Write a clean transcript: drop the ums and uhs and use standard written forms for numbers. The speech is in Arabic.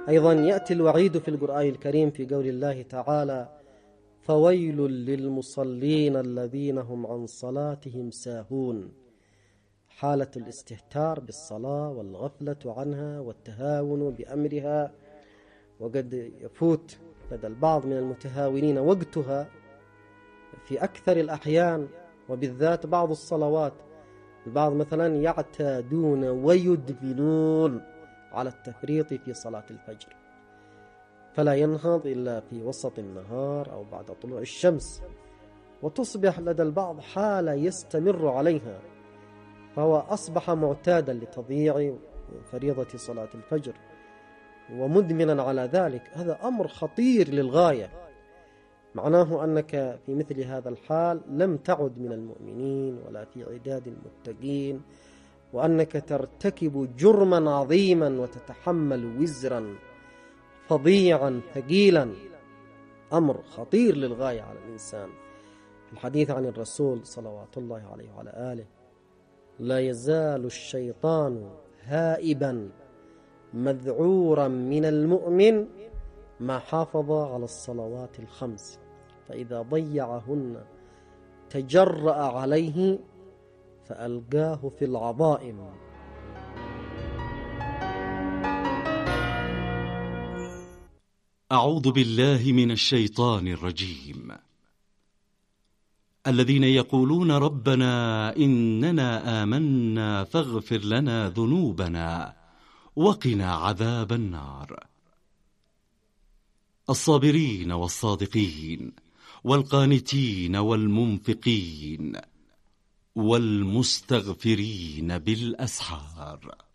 أيضا يأتي الوعيد في القرآن الكريم في قول الله تعالى: فويل للمصلين الذين هم عن صلاتهم ساهون. حالة الاستهتار بالصلاة والغفلة عنها والتهاون بأمرها، وقد يفوت لدى البعض من المتهاونين وقتها في أكثر الأحيان، وبالذات بعض الصلوات. البعض مثلا يعتادون ويدمنون على التفريط في صلاة الفجر، فلا ينهض إلا في وسط النهار أو بعد طلوع الشمس، وتصبح لدى البعض حالة يستمر عليها، فهو أصبح معتادا لتضييع فريضة صلاة الفجر ومدمنا على ذلك. هذا أمر خطير للغاية، معناه أنك في مثل هذا الحال لم تعد من المؤمنين ولا في عداد المتقين، وأنك ترتكب جرما عظيما وتتحمل وزرا فظيعا ثقيلا. أمر خطير للغاية على الإنسان. الحديث عن الرسول صلوات الله عليه وعلى آله: لا يزال الشيطان هائبا مذعورا من المؤمن ما حافظ على الصلوات الخمس، فإذا ضيعهن تجرأ عليه فألقاه في العظائم. أعوذ بالله من الشيطان الرجيم. الذين يقولون ربنا إننا آمنا فاغفر لنا ذنوبنا وقنا عذاب النار. الصابرين والصادقين والقانتين والمنفقين والمستغفرين بالأسحار.